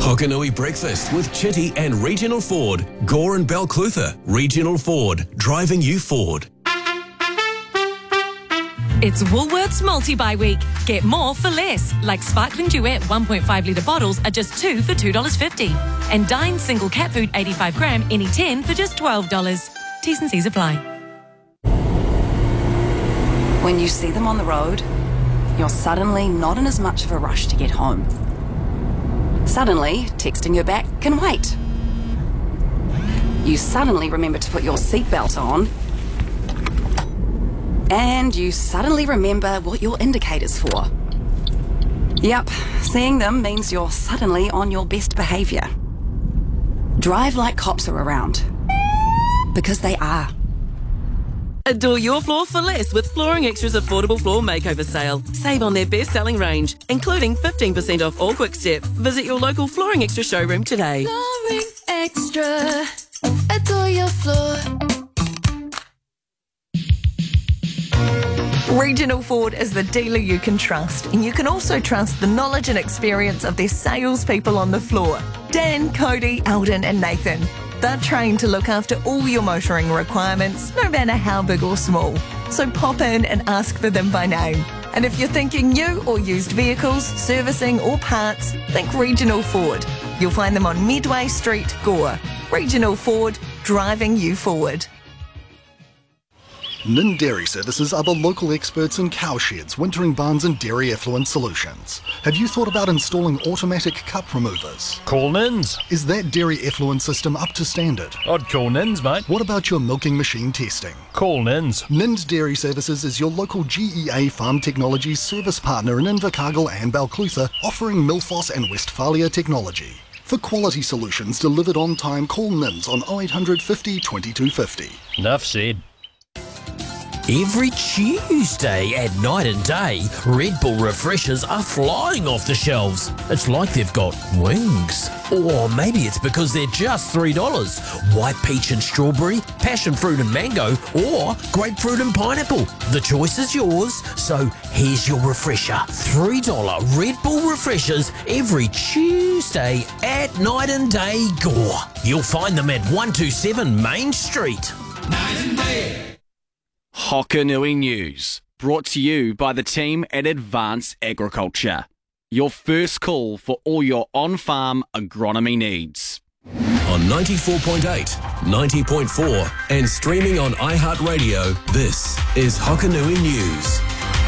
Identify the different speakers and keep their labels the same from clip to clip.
Speaker 1: Hokanui Breakfast with Chitty and Regional Ford. Gore and Balclutha. Regional Ford. Driving you forward.
Speaker 2: It's Woolworths Multi-Buy Week. Get more for less, like Sparkling Duet 1.5 litre bottles are just $2 for $2.50. And Dine Single Cat Food 85 gram any 10 for just $12. T's and C's apply.
Speaker 3: When you see them on the road, you're suddenly not in as much of a rush to get home. Suddenly, texting her back can wait. You suddenly remember to put your seatbelt on. And you suddenly remember what your indicator's for. Yep, seeing them means you're suddenly on your best behaviour. Drive like cops are around. Because they are.
Speaker 4: Adore your floor for less with Flooring Extra's affordable floor makeover sale. Save on their best-selling range, including 15% off all Quick Step. Visit your local Flooring Extra showroom today.
Speaker 5: Flooring Extra. Adore your floor.
Speaker 6: Regional Ford is the dealer you can trust, and you can also trust the knowledge and experience of their salespeople on the floor. Dan, Cody, Alden and Nathan. They're trained to look after all your motoring requirements, no matter how big or small. So pop in and ask for them by name. And if you're thinking new or used vehicles, servicing or parts, think Regional Ford. You'll find them on Midway Street, Gore. Regional Ford, driving you forward.
Speaker 7: Nin Dairy Services are the local experts in cowsheds, wintering barns and dairy effluent solutions. Have you thought about installing automatic cup removers?
Speaker 8: Call Nins.
Speaker 7: Is that dairy effluent system up to standard?
Speaker 8: I'd call Nins, mate.
Speaker 7: What about your milking machine testing?
Speaker 8: Call Nins.
Speaker 7: Nins Dairy Services is your local GEA Farm Technologies service partner in Invercargill and Balclutha, offering Milfoss and Westphalia technology. For quality solutions delivered on time, call Nins on 0800 50 2250.
Speaker 8: Enough said.
Speaker 9: Every Tuesday at Night and Day, Red Bull refreshers are flying off the shelves. It's like they've got wings. Or maybe it's because they're just $3. White peach and strawberry, passion fruit and mango, or grapefruit and pineapple. The choice is yours, so here's your refresher. $3 Red Bull refreshers every Tuesday at Night and Day, Gore. You'll find them at 127 Main Street.
Speaker 10: Night and Day.
Speaker 11: Hokanui News, brought to you by the team at Advanced Agriculture. Your first call for all your on-farm agronomy needs.
Speaker 1: On 94.8, 90.4 and streaming on iHeartRadio, this is Hokanui News.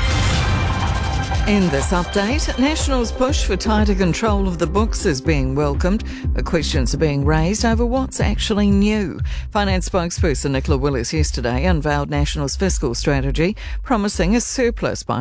Speaker 12: In this update, National's push for tighter control of the books is being welcomed, but questions are being raised over what's actually new. Finance spokesperson Nicola Willis yesterday unveiled National's fiscal strategy, promising a surplus by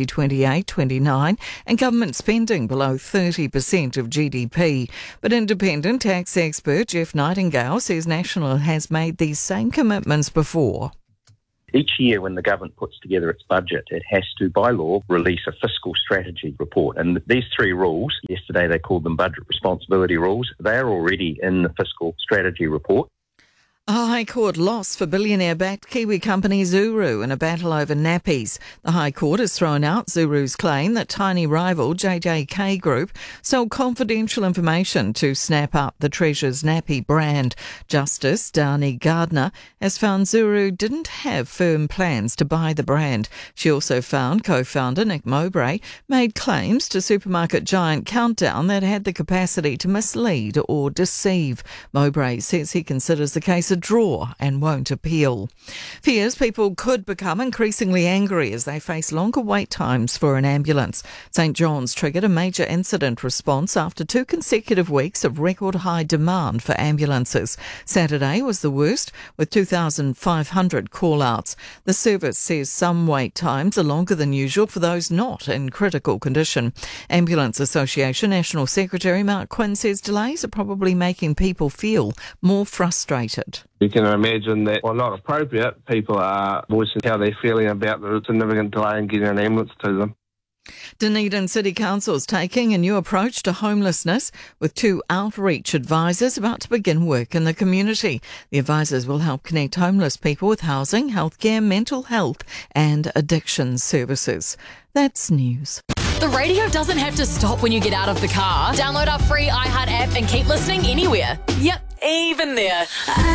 Speaker 12: 2028-29 and government spending below 30% of GDP. But independent tax expert Jeff Nightingale says National has made these same commitments before.
Speaker 13: Each year when the government puts together its budget, it has to, by law, release a fiscal strategy report. And these three rules, yesterday they called them budget responsibility rules, they are already in the fiscal strategy report.
Speaker 12: A High Court loss for billionaire-backed Kiwi company Zuru in a battle over nappies. The High Court has thrown out Zuru's claim that tiny rival JJK Group sold confidential information to snap up the Treasure's nappy brand. Justice Dani Gardner has found Zuru didn't have firm plans to buy the brand. She also found co-founder Nick Mowbray made claims to supermarket giant Countdown that had the capacity to mislead or deceive. Mowbray says he considers the case a draw and won't appeal. Fears people could become increasingly angry as they face longer wait times for an ambulance. St John's triggered a major incident response after 2 consecutive weeks of record high demand for ambulances. Saturday was the worst, with 2,500 call-outs. The service says some wait times are longer than usual for those not in critical condition. Ambulance Association National Secretary Mark Quinn says delays are probably making people feel more frustrated.
Speaker 14: You can imagine that, while not appropriate, people are voicing how they're feeling about the significant delay in getting an ambulance to them.
Speaker 12: Dunedin City Council is taking a new approach to homelessness with 2 outreach advisors about to begin work in the community. The advisors will help connect homeless people with housing, healthcare, mental health and addiction services. That's news.
Speaker 10: The radio doesn't have to stop when you get out of the car. Download our free iHeart app and keep listening anywhere. Yep, even there.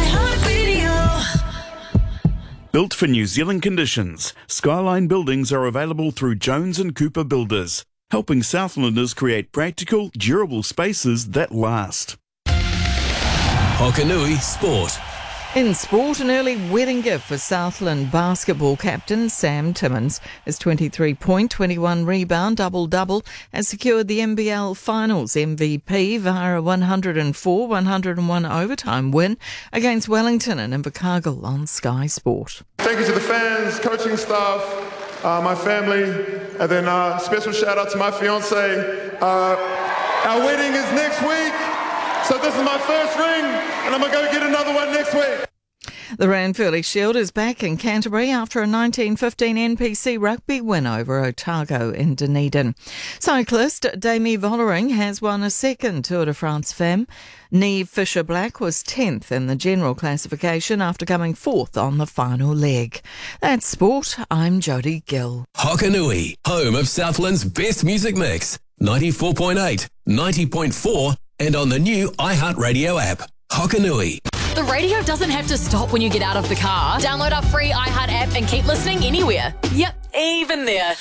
Speaker 15: Built for New Zealand conditions, Skyline buildings are available through Jones and Cooper Builders, helping Southlanders create practical, durable spaces that last.
Speaker 1: Hokanui Sport.
Speaker 12: In sport, an early wedding gift for Southland basketball captain Sam Timmins. His 23-point, 21-rebound double-double has secured the NBL Finals MVP via a 104-101 overtime win against Wellington and Invercargill on Sky Sport.
Speaker 16: Thank you to the fans, coaching staff, my family, and then special shout out to my fiance. Our wedding is next week. So this is my first ring, and I'm going to go get another one next week.
Speaker 12: The Ranfurly Shield is back in Canterbury after a 1915 NPC rugby win over Otago in Dunedin. Cyclist Demi Vollering has won a second Tour de France Femme. Niamh Fisher-Black was 10th in the general classification after coming 4th on the final leg. That's sport. I'm Jodie Gill.
Speaker 1: Hokanui, home of Southland's best music mix. 94.8, 90.4 and on the new iHeartRadio app. Hokanui.
Speaker 10: The radio doesn't have to stop when you get out of the car. Download our free iHeart app and keep listening anywhere. Yep, even there.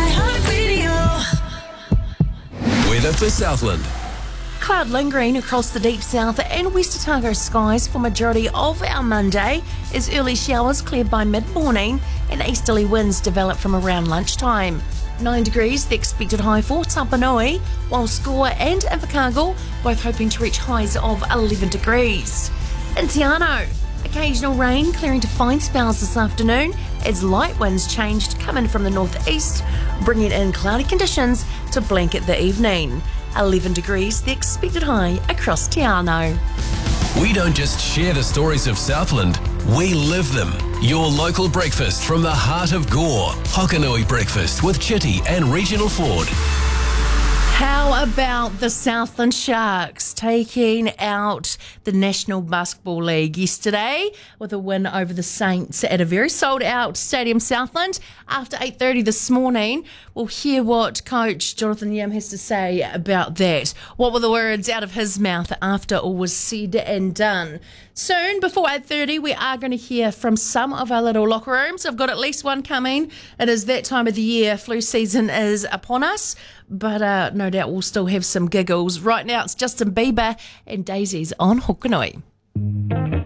Speaker 1: Weather for Southland.
Speaker 17: Cloud lingering across the deep south and West Otago skies for majority of our Monday as early showers cleared by mid-morning and easterly winds develop from around lunchtime. 9 degrees, the expected high for Tapanui, while Score and Invercargill both hoping to reach highs of 11 degrees. In Te Anau, occasional rain clearing to fine spells this afternoon as light winds change to come in from the northeast, bringing in cloudy conditions to blanket the evening. 11 degrees, the expected high across Te Anau.
Speaker 1: We don't just share the stories of Southland, we live them. Your local breakfast from the heart of Gore. Hokanui Breakfast with Chitty and Regional Ford.
Speaker 17: How about the Southland Sharks taking out the National Basketball League yesterday with a win over the Saints at a very sold-out Stadium Southland after 8:30 this morning? We'll hear what Coach Jonathan Yim has to say about that. What were the words out of his mouth after all was said and done? Soon, before 8:30, we are going to hear from some of our little locker rooms. I've got at least one coming. It is that time of the year. Flu season is upon us, but no doubt we'll still have some giggles. Right now, it's Justin Bieber and Daisies on Hokanui.